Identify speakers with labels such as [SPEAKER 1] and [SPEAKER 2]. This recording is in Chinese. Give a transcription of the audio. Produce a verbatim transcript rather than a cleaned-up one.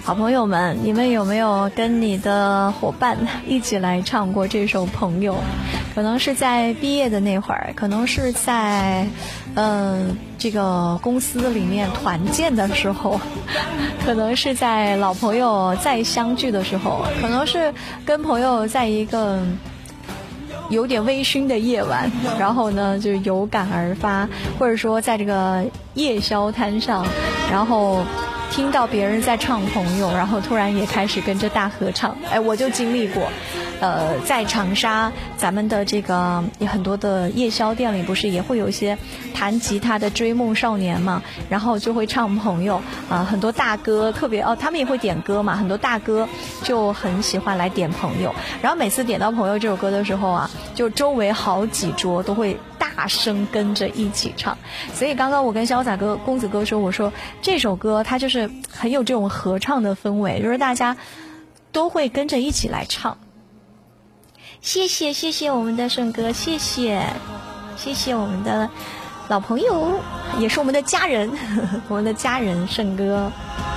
[SPEAKER 1] 好朋友们，你们有没有跟你的伙伴一起来唱过这首《朋友》？可能是在毕业的那会儿，可能是在嗯、呃、这个公司里面团建的时候，可能是在老朋友再相聚的时候，可能是跟朋友在一个有点微醺的夜晚，然后呢就有感而发，或者说在这个夜宵摊上，然后听到别人在唱朋友，然后突然也开始跟着大合唱。哎，我就经历过，呃，在长沙咱们的这个有很多的夜宵店里，不是也会有一些弹吉他的追梦少年嘛，然后就会唱朋友啊、呃，很多大哥特别哦，他们也会点歌嘛，很多大哥就很喜欢来点朋友，然后每次点到朋友这首歌的时候啊，就周围好几桌都会大声跟着一起唱。所以刚刚我跟潇洒哥公子哥说，我说这首歌它就是很有这种合唱的氛围，就是大家都会跟着一起来唱。谢谢谢谢我们的盛哥，谢谢谢谢我们的老朋友，也是我们的家人，我们的家人盛哥。